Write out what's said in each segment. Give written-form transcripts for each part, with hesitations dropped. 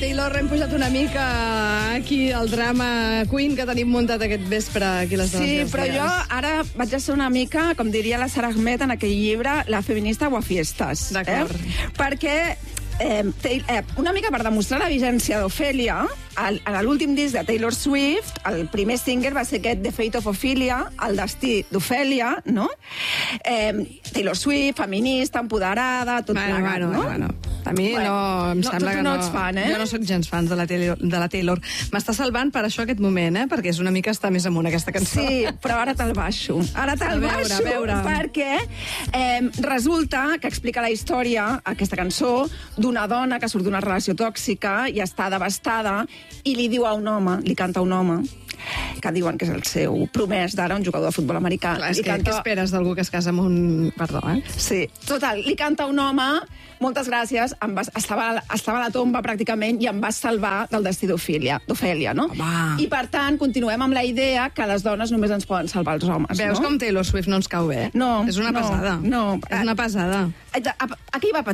Taylor, hem pujat una mica aquí al drama Queen que tenim muntat aquest vespre aquí les dones. Sí, però jo ara vaig a ser una mica, com diria la Sara Ahmed en aquell llibre, la feminista guafiestas. D'acord. Perquè una mica per demostrar la vigència d'Ophelia, a l'últim disc de Taylor Swift, el primer single va ser aquest The Fate of Ophelia, el destí d'Ophelia, no? Taylor Swift, feminista, empoderada, tot plegat, no? Bueno. A mi no em sembla que no ets fan, eh? Jo no sóc gens fan de la Taylor. M'està salvant per això aquest moment, perquè és una mica estar més amunt aquesta cançó. Sí, però ara te'l baixo. Ara te'l baixo, a veure. Perquè resulta que explica la història, aquesta cançó, d'una dona que surt d'una relació tòxica i està devastada i li diu a un home, li canta a un home, que diuen que és el seu promès d'ara, un jugador de futbol americà. Clar, què esperes d'algú que es casa amb un... Perdó, Sí, total, li canta un home, moltes gràcies, estava a la tomba pràcticament i em vas salvar del destí d'Ofèlia, no? Home. I per tant, continuem amb la idea que les dones només ens poden salvar els homes, Veus no? com Taylor Swift no ens cau bé? No. És una pesada. No. És una pesada. Aquí va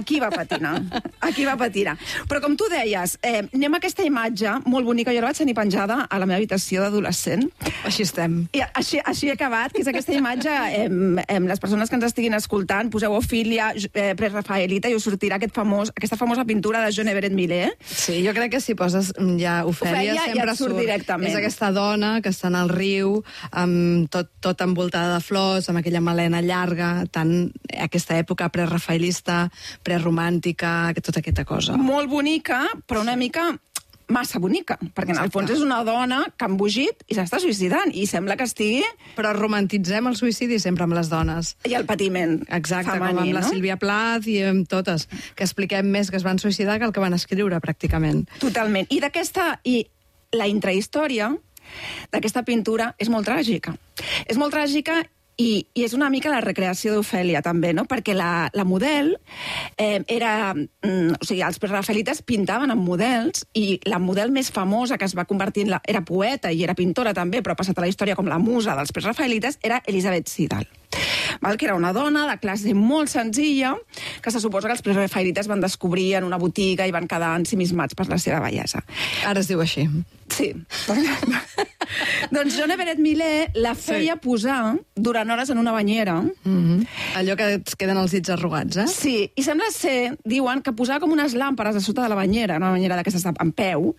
patinar. Però com tu deies, anem a aquesta imatge molt bonica, jo la vaig tenir penjada a la meva habitació d'adolescent. Així estem. I així he acabat, que és aquesta imatge, les persones que ens estiguin escoltant, poseu Ophelia, prerafaelita, i us sortirà aquesta famosa pintura de John Everett Miller. Sí, jo crec que si poses ja Ophelia sempre ja surt directament. És aquesta dona que està en el riu, amb tot envoltada de flors, amb aquella melena llarga, tant aquesta època prerafaelista, preromàntica, tota aquesta cosa. Molt bonica, però una mica massa bonica, perquè en el fons és una dona que ha embogit i s'està suïcidant, i sembla que estigui... Però romantitzem el suïcidi sempre amb les dones. I el patiment Exacte, femení, com amb la Sílvia Plath i amb totes, que expliquem més que es van suïcidar que el que van escriure, pràcticament. Totalment. I la intrahistòria d'aquesta pintura és molt tràgica. És molt tràgica i és una mica la recreació d'Ofèlia, també, no? Perquè la model era... O sigui, els prerafaelites pintaven amb models i la model més famosa que es va convertir en... Era poeta i era pintora també, però ha passat a la història com la musa dels prerafaelites, era Elisabeth Siddal, que era una dona de classe molt senzilla, que se suposa que els prerafaelites van descobrir en una botiga i van quedar ensimismats per la seva bellesa. Ara es diu així. Sí. Doncs John Everett Miller la feia posar durant hores en una banyera. Allò que et queden els dits arrugats, eh? Sí, i sembla ser, diuen, que posava com unes làmperes a sota de la banyera, una banyera d'aquestes en peu,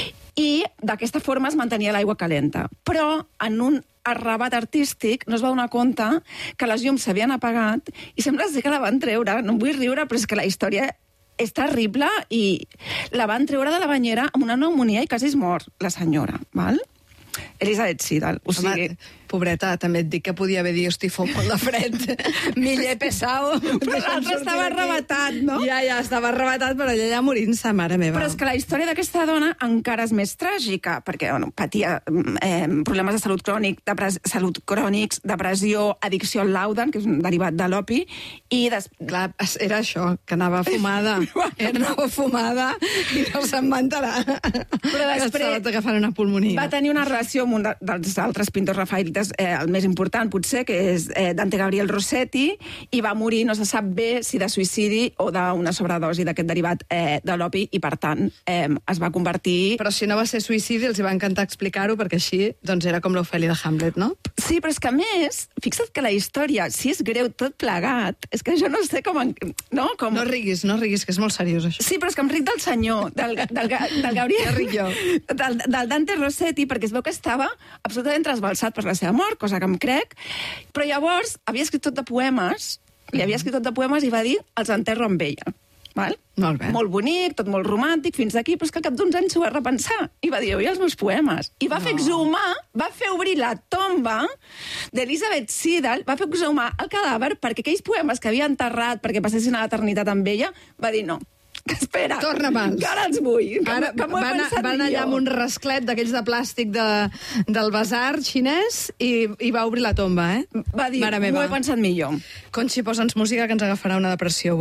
i d'aquesta forma es mantenia l'aigua calenta. Però en un arrabat artístic no es va donar compte que les llums s'havien apagat i sembla ser que la van treure. No em vull riure, però és que la història és terrible i la van treure de la banyera amb una pneumonia i quasi es mor, la senyora, val? Elisabeth Siddal, o sigui... Pobreta, també et dic que podia haver dit, hosti, fot molt de fred, Miller pesado. Però l'altre estava arrebatat, no? Ja, estava arrebatat, però ella morint-se, mare meva. Però és que la història d'aquesta dona encara és més tràgica, perquè patia problemes de salut crònics, depressió, addicció al Laudan, que és un derivat de l'opi, i... Clar, era això, que anava fumada. Anava fumada i no se'n va enterar. Però després... Estava agafant una pulmonia. Va tenir una relació amb un dels altres pintors rafaelites, el més important potser, que és Dante Gabriel Rossetti, i va morir, no se sap bé si de suïcidi o d'una sobredosi d'aquest derivat de l'opi, i per tant es va convertir... Però si no va ser suïcidi, els va encantar explicar-ho, perquè així doncs era com l'Ofèlia de Hamlet, no? Sí, però és que a més, fixa't que la història, si és greu tot plegat, és que jo no sé com... No, no riguis, que és molt seriós, això. Sí, però és que em ric del senyor, del Gabriel... Ja ric jo. Del Dante Rossetti, perquè es veu que estava absolutament trasbalsat per la seva mort, cosa que em crec, però llavors havia escrit tot de poemes, i va dir, els enterro amb ella. Val? Molt bé. Molt bonic, tot molt romàntic, fins aquí, però és que al cap d'uns anys s'ho va repensar i va dir, oi, els meus poemes. I va fer exhumar, va fer obrir la tomba d'Elisabeth Siddal, va fer exhumar el cadàver perquè aquells poemes que havia enterrat perquè passessin a l'eternitat amb ella, va dir no. Espera, torna-me'ls. Que ara els vull. Ara van allà amb un rasclet d'aquells de plàstic del basar xinès i va obrir la tomba, eh? Va dir, m'ho he pensat millor. Conxi, posa'ns música que ens agafarà una depressió.